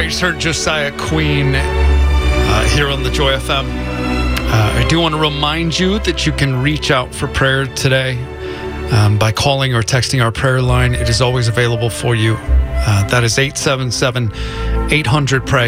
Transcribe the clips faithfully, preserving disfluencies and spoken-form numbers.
right, you heard Josiah Queen uh, here on the Joy F M. Uh, I do want to remind you that you can reach out for prayer today um, by calling or texting our prayer line. It is always available for you. Uh, that is eight seven seven, eight hundred, pray.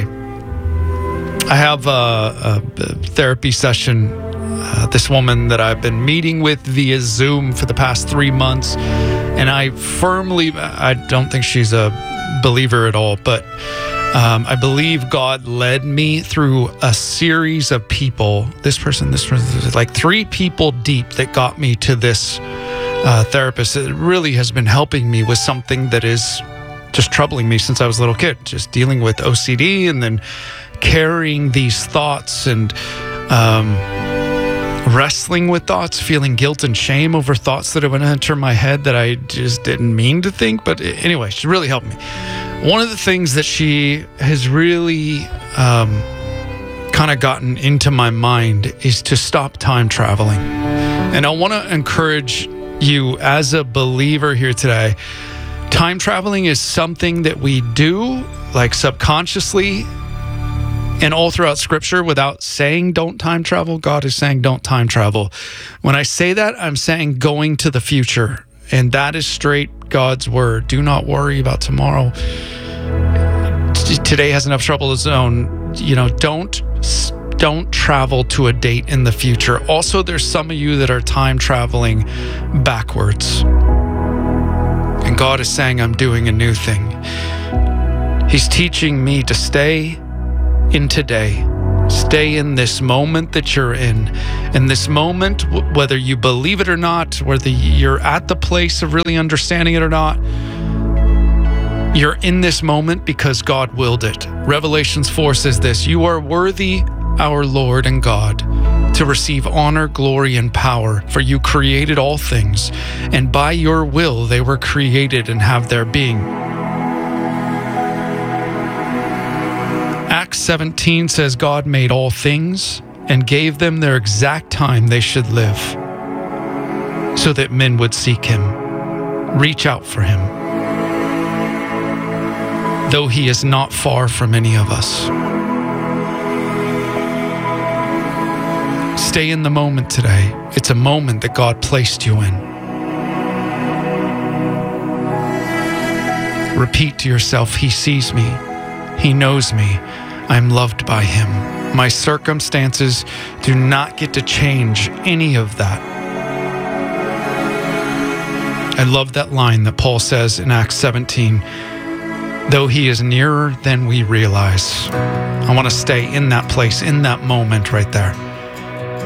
I have a, a therapy session. Uh, this woman that I've been meeting with via Zoom for the past three months. And I firmly, I don't think she's a believer at all, but um, I believe God led me through a series of people, this person, this person, like three people deep that got me to this uh, therapist. It really has been helping me with something that is just troubling me since I was a little kid, just dealing with O C D and then carrying these thoughts and um, wrestling with thoughts, feeling guilt and shame over thoughts that would enter my head that I just didn't mean to think. But anyway, she really helped me. One of the things that she has really um, kind of gotten into my mind is to stop time traveling. And I want to encourage you as a believer here today. Time traveling is something that we do like subconsciously and all throughout Scripture without saying don't time travel. God is saying don't time travel. When I say that, I'm saying going to the future. And that is straight God's word. Do not worry about tomorrow. Today has enough trouble of its own. You know, don't don't travel to a date in the future. Also, there's some of you that are time traveling backwards. And God is saying, I'm doing a new thing. He's teaching me to stay in today. Stay in this moment that you're in. In this moment, w- whether you believe it or not, whether you're at the place of really understanding it or not, you're in this moment because God willed it. Revelations four says this: you are worthy, our Lord and God, to receive honor, glory, and power, for you created all things, and by your will they were created and have their being. Acts seventeen says God made all things and gave them their exact time they should live so that men would seek him, reach out for him, though he is not far from any of us. Stay in the moment today. It's a moment that God placed you in. Repeat to yourself, he sees me. He knows me. I'm loved by him. My circumstances do not get to change any of that. I love that line that Paul says in Acts seventeen, though he is nearer than we realize. I want to stay in that place, in that moment right there.